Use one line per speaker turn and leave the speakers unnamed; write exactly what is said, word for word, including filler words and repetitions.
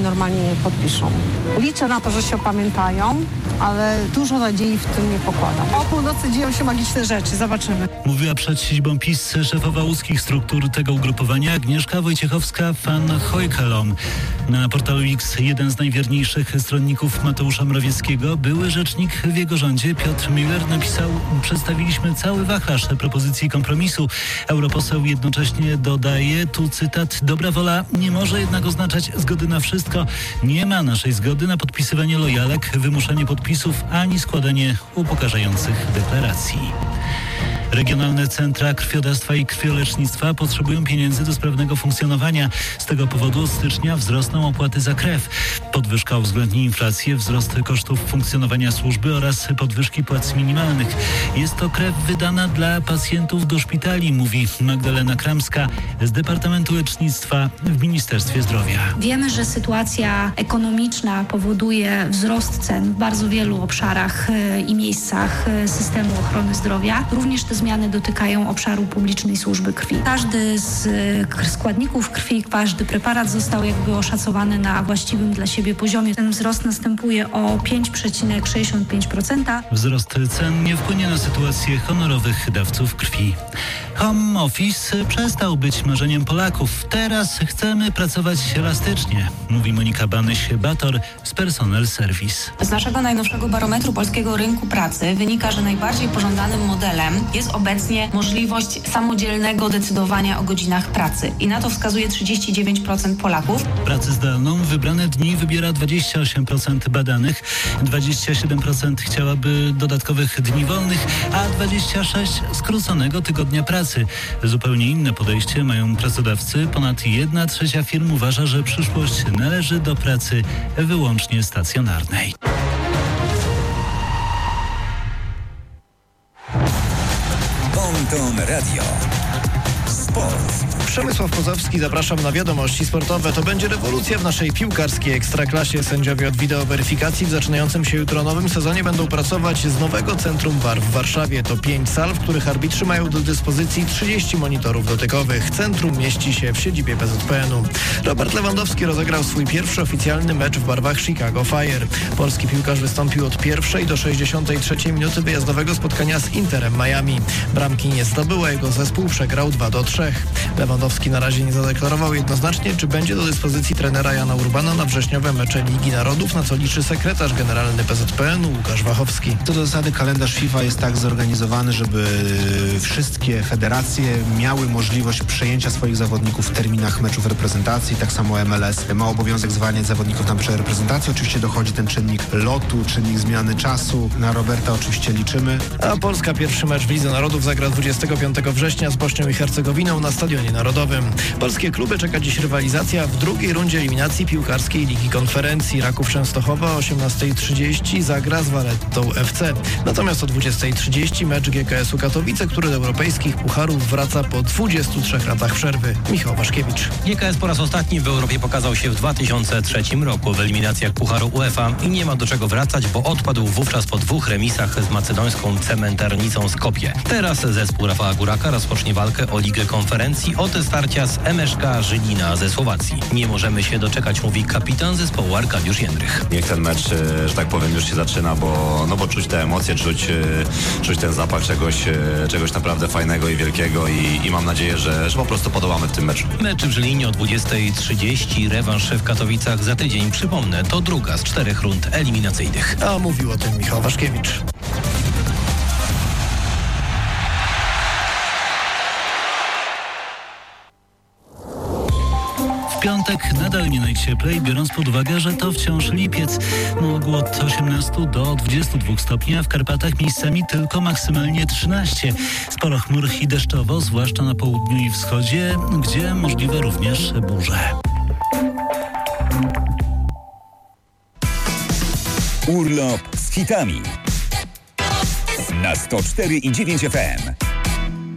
normalnie nie podpiszą. Liczę na to, że się opamiętają, ale dużo nadziei w tym nie pokładam. O północy dzieją się magiczne rzeczy, zobaczymy.
Mówiła przed siedzibą PiS szefowa łódzkich struktur tego ugrupowania Agnieszka Wojciechowska-Van Hojkelom. Na portalu X jeden z najwierniejszych stronników Mateusza Morawieckiego, były rzecznik w jego rządzie Piotr Müller napisał: przedstawiliśmy cały wachlarz propozycji kompromisu. Europoseł jednocześnie dodaje, tu cytat: dobra wola nie może jednak oznaczać zgody na wszystko. Nie ma naszej zgody na podpisywanie lojalek, wymuszanie podpisów ani składanie upokarzających deklaracji. Regionalne centra krwiodawstwa i krwiolecznictwa potrzebują pieniędzy do sprawnego funkcjonowania. Z tego powodu od stycznia wzrosną opłaty za krew. Podwyżka uwzględni inflację, wzrost kosztów funkcjonowania służby oraz podwyżki płac minimalnych. Jest to krew wydana dla pacjentów do szpitali, mówi Magdalena Kramska z Departamentu Lecznictwa w Ministerstwie Zdrowia.
Wiemy, że sytuacja ekonomiczna powoduje wzrost cen w bardzo wielu obszarach i miejscach systemu ochrony zdrowia. Również te zmiany dotykają obszaru publicznej służby krwi. Każdy z składników krwi, każdy preparat został jakby oszacowany na właściwym dla siebie poziomie. Ten wzrost następuje o pięć przecinek sześćdziesiąt pięć procent.
Wzrost cen nie wpłynie na sytuację honorowych dawców krwi. Home office przestał być marzeniem Polaków. Teraz chcemy pracować elastycznie, mówi Monika Banyś-Bator z Personal Service.
Z naszego najnowszego barometru polskiego rynku pracy wynika, że najbardziej pożądanym modelem jest obecnie możliwość samodzielnego decydowania o godzinach pracy. I na to wskazuje trzydzieści dziewięć procent Polaków.
Pracę zdalną wybrane dni wybiera dwadzieścia osiem procent badanych, dwadzieścia siedem procent chciałaby dodatkowych dni wolnych, a dwadzieścia sześć procent skróconego tygodnia pracy. Zupełnie inne podejście mają pracodawcy. Ponad jedna trzecia firm uważa, że przyszłość należy do pracy wyłącznie stacjonarnej.
Ponton Radio. Sport.
Przemysław Kozowski, zapraszam na wiadomości sportowe. To będzie rewolucja w naszej piłkarskiej ekstraklasie. Sędziowie od wideoweryfikacji w zaczynającym się jutro nowym sezonie będą pracować z nowego Centrum V A R w Warszawie. To pięć sal, w których arbitrzy mają do dyspozycji trzydzieści monitorów dotykowych. Centrum mieści się w siedzibie P Z P N-u. Robert Lewandowski rozegrał swój pierwszy oficjalny mecz w barwach Chicago Fire. Polski piłkarz wystąpił od pierwszej do sześćdziesiątej trzeciej minuty wyjazdowego spotkania z Interem Miami. Bramki nie zdobył, a jego zespół przegrał dwa do trzech. Lewandowski na razie nie zadeklarował jednoznacznie, czy będzie do dyspozycji trenera Jana Urbana na wrześniowe mecze Ligi Narodów, na co liczy sekretarz generalny P Z P N-u Łukasz Wachowski.
Co do zasady kalendarz FIFA jest tak zorganizowany, żeby wszystkie federacje miały możliwość przejęcia swoich zawodników w terminach meczów reprezentacji. Tak samo M L S ma obowiązek zwalniać zawodników na mecze reprezentacji. Oczywiście dochodzi ten czynnik lotu, czynnik zmiany czasu. Na Roberta oczywiście liczymy.
A Polska pierwszy mecz w Lidze Narodów zagra dwudziestego piątego września z Bośnią i Hercegowiną na Stadionie Narodowym. Polskie kluby czeka dziś rywalizacja w drugiej rundzie eliminacji piłkarskiej Ligi Konferencji. Raków Częstochowa o osiemnastej trzydzieści zagra z Valettą F C. Natomiast o dwudziestej trzydzieści mecz G K S-u Katowice, który do europejskich pucharów wraca po dwudziestu trzech latach przerwy. Michał Waszkiewicz.
G K S po raz ostatni w Europie pokazał się w dwa tysiące trzecim roku w eliminacjach Pucharu UEFA i nie ma do czego wracać, bo odpadł wówczas po dwóch remisach z macedońską cementarnicą Skopje. Teraz zespół Rafała Góraka rozpocznie walkę o Ligę Konferencji od starcia z M Sz K Żylina ze Słowacji. Nie możemy się doczekać, mówi kapitan zespołu Arkadiusz Jędrych.
Niech ten mecz, że tak powiem, już się zaczyna, bo, no bo czuć te emocje, czuć, czuć ten zapach czegoś, czegoś naprawdę fajnego i wielkiego i, i mam nadzieję, że, że po prostu podołamy w tym meczu.
Mecz w Żylinie o dwudziestej trzydzieści, rewanż w Katowicach za tydzień. Przypomnę, to druga z czterech rund eliminacyjnych.
A mówił o tym Michał Waszkiewicz.
W piątek nadal nie najcieplej, biorąc pod uwagę, że to wciąż lipiec. Na ogół od osiemnastu do dwudziestu dwóch stopni, a w Karpatach miejscami tylko maksymalnie trzynaście. Sporo chmur i deszczowo, zwłaszcza na południu i wschodzie, gdzie możliwe również burze.
Urlop z hitami na sto cztery i dziewięć F M.